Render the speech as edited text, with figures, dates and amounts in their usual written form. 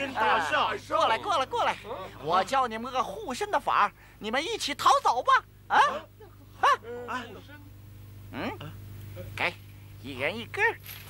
身大圣， 过来，我教你们个护身的法儿，你们一起逃走吧！给，一人一根。